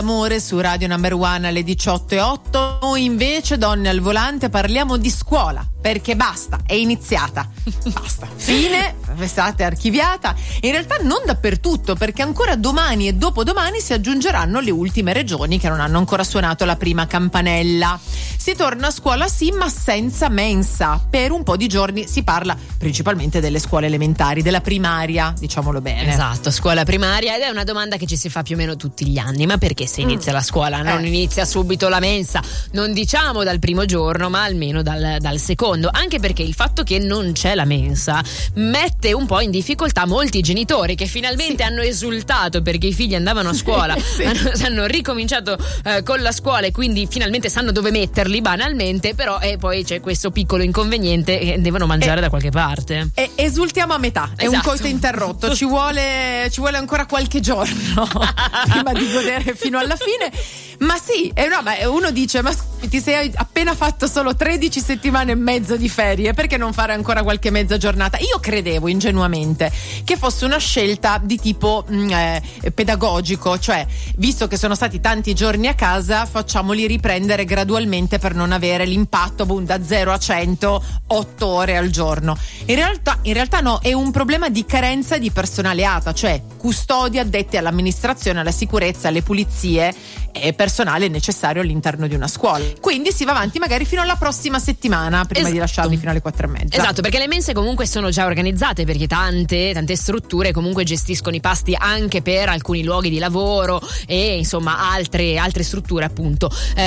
Amore su Radio Number One alle 18:08. Noi invece, donne al volante, parliamo di scuola, perché basta, è iniziata, basta, fine, estate archiviata. In realtà non dappertutto, perché ancora domani e dopodomani si aggiungeranno le ultime regioni che non hanno ancora suonato la prima campanella. Si torna a scuola sì, ma senza mensa. Per un po' di giorni. Si parla principalmente delle scuole elementari, della primaria, diciamolo bene. Esatto, scuola primaria, ed è una domanda che ci si fa più o meno tutti gli anni: ma perché se inizia la scuola non inizia subito la mensa? Non diciamo dal primo giorno, ma almeno dal secondo, anche perché il fatto che non c'è la mensa mette un po' in difficoltà molti genitori che finalmente hanno esultato perché i figli andavano a scuola, hanno ricominciato con la scuola e quindi finalmente sanno dove metterli banalmente, però poi c'è questo piccolo inconveniente che devono mangiare da qualche parte. Esultiamo a metà, è un coito interrotto, ci vuole ancora qualche giorno prima di godere fino alla fine. Ma sì, uno dice: ma ti sei appena fatto solo 13 settimane e mezzo di ferie, perché non fare ancora qualche mezza giornata? Io credevo ingenuamente che fosse una scelta di tipo pedagogico, cioè visto che sono stati tanti giorni a casa, facciamoli riprendere gradualmente per non avere l'impatto da 0 a 100 8 ore al giorno. In realtà no, è un problema di carenza di personale ATA, cioè custodi addetti all'amministrazione, alla sicurezza, alle pulizie e personale necessario all'interno di una scuola. Quindi si va avanti magari fino alla prossima settimana prima di lasciarli fino alle 4:30. Esatto, perché le mense comunque sono già organizzate, perché tante strutture comunque gestiscono i pasti anche per alcuni luoghi di lavoro e insomma altre strutture appunto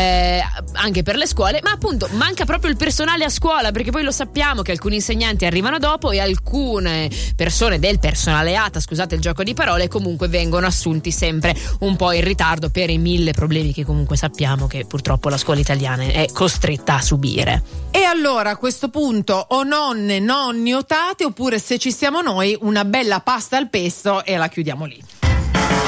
anche per le scuole, ma appunto manca proprio il personale a scuola, perché poi lo sappiamo che alcuni insegnanti arrivano dopo e alcune persone del personale ATA, scusate il gioco di parole, comunque vengono assunti sempre un po' in ritardo per i 1000 problemi che comunque sappiamo che purtroppo la scuola italiana è costretta a subire. E allora a questo punto o nonne, nonni o tate, oppure se ci siamo noi una bella pasta al pesto e la chiudiamo lì.